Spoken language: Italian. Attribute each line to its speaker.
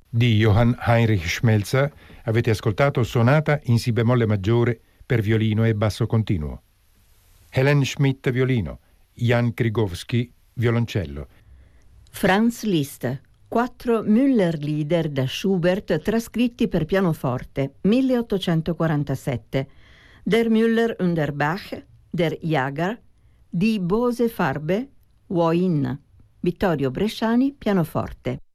Speaker 1: Di Johann Heinrich Schmelzer avete ascoltato Sonata in Si bemolle maggiore per violino e basso continuo. Helen Schmidt violino, Jan Krigowski violoncello.
Speaker 2: Franz Liszt, 4 Müller-Lieder da Schubert trascritti per pianoforte, 1847. Der Müller und der Bach, der Jager, di Bose Farbe, Woin. Vittorio Bresciani, pianoforte.